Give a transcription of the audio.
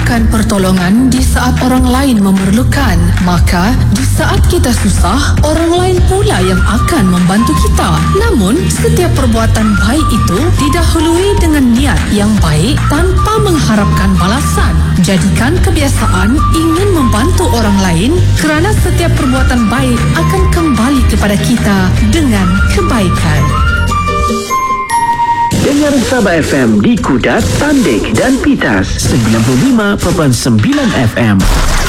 memberikan pertolongan di saat orang lain memerlukan, maka di saat kita susah, orang lain pula yang akan membantu kita. Namun, setiap perbuatan baik itu didahului dengan niat yang baik tanpa mengharapkan balasan. Jadikan kebiasaan ingin membantu orang lain kerana setiap perbuatan baik akan kembali kepada kita dengan kebaikan. Dengar Sabah FM di Kudat, Tandik dan Pitas 95.9 FM.